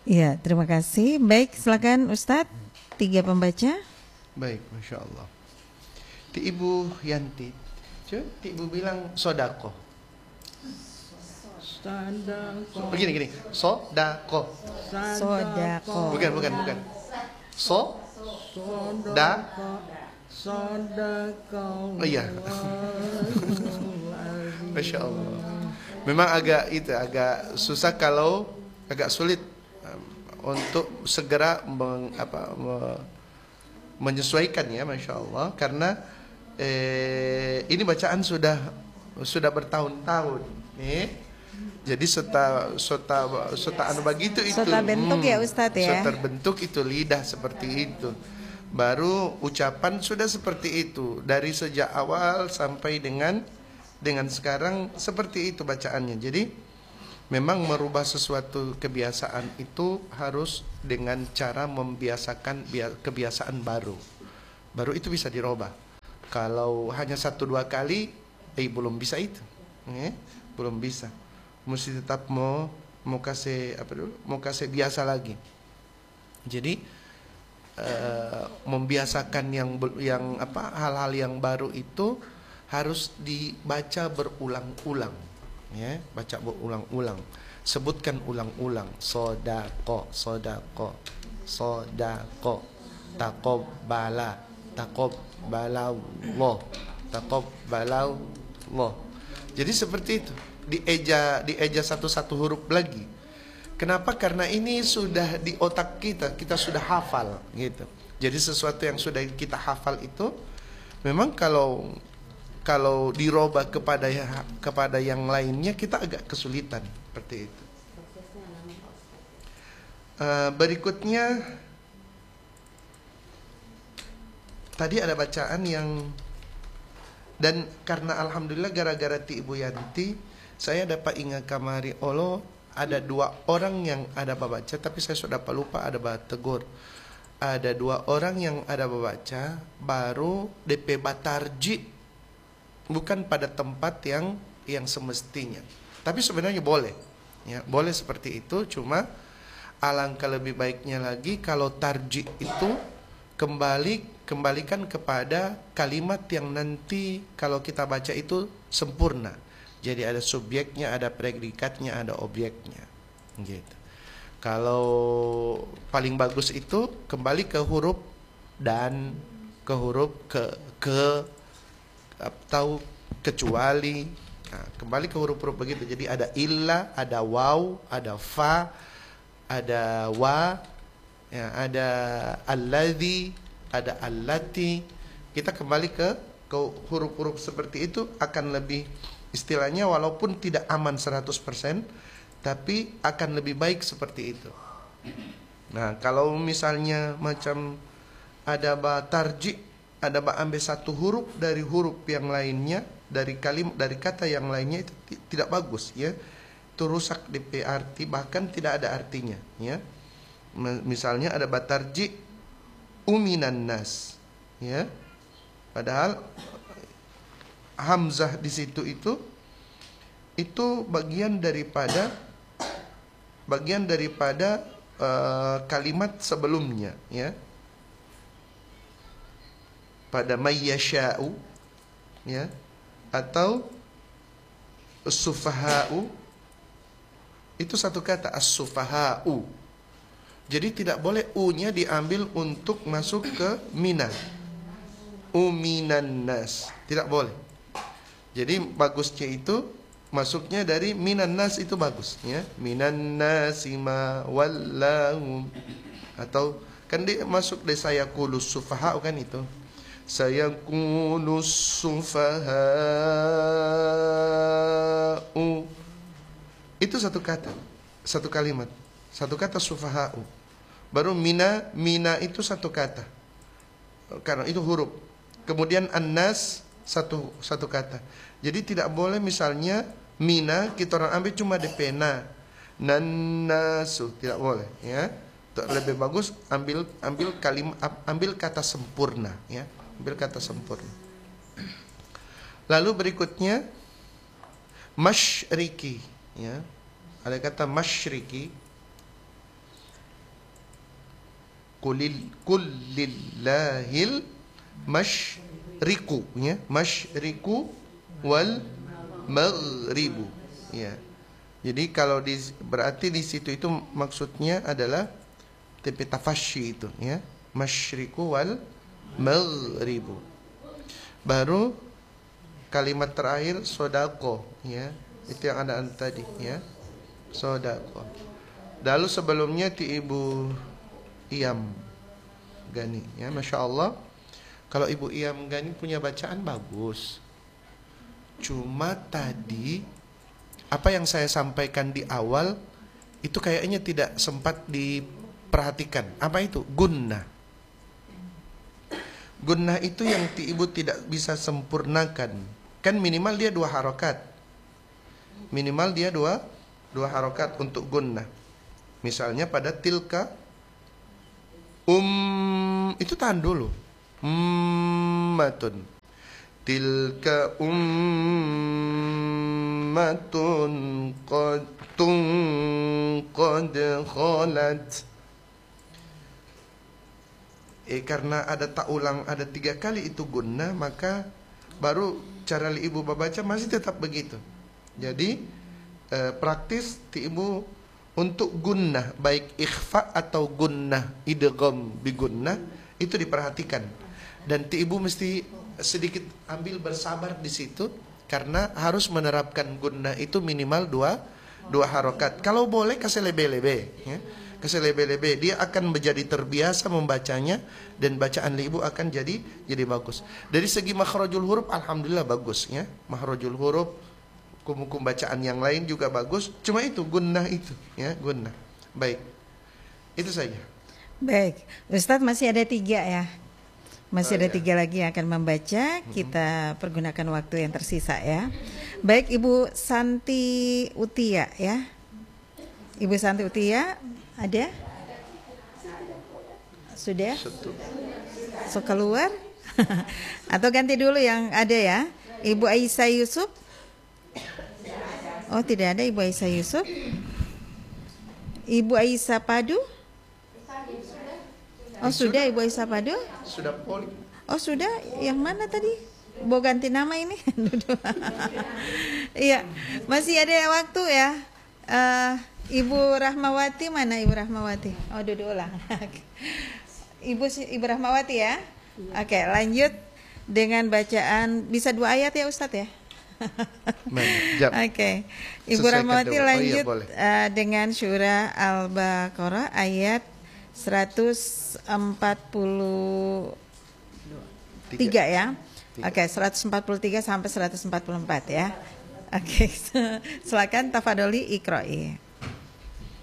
Iya, terima kasih. Baik, silakan Ustadz. 3 pembaca. Baik, Masya Allah. Ti Ibu Yanti, coba Ti Ibu bilang sodako. Begini, sodako. Sodako. Bukan. Oh iya. Masya Allah. Memang agak susah kalau agak sulit untuk segera menyesuaikan ya, Masya Allah, karena ini bacaan sudah bertahun-tahun jadi sota anu begitu itu Sota bentuk ya Ustadz ya. sota bentuk itu lidah seperti itu, baru ucapan sudah seperti itu dari sejak awal sampai dengan sekarang seperti itu bacaannya. Jadi memang merubah sesuatu kebiasaan itu harus dengan cara membiasakan kebiasaan baru itu bisa dirubah. Kalau hanya 1-2 kali belum bisa itu, belum bisa, mesti tetap mau kasih biasa lagi. Jadi membiasakan hal-hal yang baru itu harus dibaca berulang-ulang ya, baca berulang-ulang, sebutkan ulang-ulang, sodako, takobbalallah, takobbalallah. Jadi seperti itu, dieja satu-satu huruf lagi. Kenapa? Karena ini sudah di otak kita sudah hafal gitu. Jadi sesuatu yang sudah kita hafal itu memang kalau dirubah kepada yang lainnya kita agak kesulitan seperti itu. Berikutnya tadi ada bacaan yang, dan karena alhamdulillah gara-gara Ti Ibu Yanti saya dapat ingat kamari Allah ada 2 orang yang ada baca, tapi saya sudah lupa ada tegur. Ada 2 orang yang ada baca baru DP batarji, bukan pada tempat yang semestinya. Tapi sebenarnya boleh ya, boleh seperti itu. Cuma alangkah lebih baiknya lagi kalau tarji itu kembalikan kepada kalimat yang nanti kalau kita baca itu sempurna. Jadi ada subjeknya, ada predikatnya, ada objeknya gitu. Kalau paling bagus itu kembali ke huruf dan ke huruf ke atau kecuali. Nah, kembali ke huruf-huruf begitu. Jadi ada illa, ada waw, ada fa, ada wa, ya, ada alladzi, ada allati. Kita kembali ke huruf-huruf seperti itu akan lebih, istilahnya walaupun tidak aman 100%, tapi akan lebih baik seperti itu. Nah, kalau misalnya macam ada ba tarji, ada ba ambil satu huruf dari huruf yang lainnya, dari kata yang lainnya, itu tidak bagus ya. Itu rusak DP arti, bahkan tidak ada artinya ya. Misalnya ada ba tarji uminan nas ya. Padahal hamzah di situ itu bagian daripada kalimat sebelumnya ya. Pada mayyasha'u ya, atau as-sufaha'u, itu satu kata, as-sufaha'u. Jadi tidak boleh u-nya diambil untuk masuk ke mina, uminan nas, tidak boleh. Jadi bagusnya itu masuknya dari minan nas, itu bagus ya. Minan nasi ma wallahum, atau kan dia masuk dari sayaqulus sufaha kan, itu sayaqulus sufaha'u, itu satu kata, satu kalimat, satu kata sufaha'u. Baru mina itu satu kata, karena itu huruf. Kemudian an-nas satu kata. Jadi tidak boleh misalnya mina kita orang ambil cuma DP nasu, tidak boleh ya. Lebih bagus ambil kalimat, ambil kata sempurna ya, ambil kata sempurna. Lalu berikutnya masyriki ya. Ada kata masyriki. Kulillahil masyriku, ya, masyriku wal maghribu, ya. Jadi kalau berarti di situ itu maksudnya adalah tepi tafasyi itu, ya, masyriku wal maghribu. Baru kalimat terakhir sodako, ya, itu yang ada tadi, ya, sodako. Lalu sebelumnya ti Ibu Iyam Gani, ya, Masya Allah. Kalau Ibu Iyam Gani punya bacaan bagus. Cuma tadi apa yang saya sampaikan di awal itu kayaknya tidak sempat diperhatikan. Apa itu? Gunnah. Gunnah itu yang ibu tidak bisa sempurnakan. Kan minimal dia 2 harokat. Minimal dia dua harokat untuk gunnah. Misalnya pada tilka, itu tahan dulu. Ummatun. Tilka ummatun qad khalat. Karena ada tak ulang, ada 3 kali itu gunnah, maka baru cara ibu membaca masih tetap begitu. Jadi praktis ti ibu untuk gunnah, baik ikhfa atau gunnah idgham bi gunnah, itu diperhatikan. Dan ti ibu mesti sedikit ambil bersabar di situ, karena harus menerapkan gunnah itu minimal 2 harokat. Kalau boleh kasih lebe-lebe, ya. Kasih lebe-lebe, dia akan menjadi terbiasa membacanya, dan bacaan ibu akan jadi bagus. Dari segi makhrajul huruf alhamdulillah bagus, ya. Makhrajul huruf, hukum-hukum bacaan yang lain juga bagus. Cuma itu gunnah itu, ya, gunnah. Baik. Itu saja. Baik, Ustadz masih ada 3 ya. Masih ada 3 lagi yang akan membaca. Kita pergunakan waktu yang tersisa, ya. Baik, Ibu Santi Utia, ya. Ibu Santi Utia ada? Sudah? So keluar? Atau ganti dulu yang ada, ya. Ibu Aisyah Yusuf? Oh, tidak ada Ibu Aisyah Yusuf. Ibu Aisyah Padu? Oh, sudah Ibu Aisyah Padu? Sudah poli. Oh, sudah. Yang mana tadi? Mau ganti nama ini? Iya, masih ada waktu, ya. Ibu Rahmawati mana Ibu Rahmawati? Oh, duduk ulang. Ibu Rahmawati, ya. Oke, lanjut dengan bacaan, bisa 2 ayat ya Ustadz, ya. Oke. Ibu Rahmawati lanjut dengan surah Al-Baqarah ayat 143, ya. Oke, 143 sampai 144, ya. Oke. Silakan tafadholi iqra'i.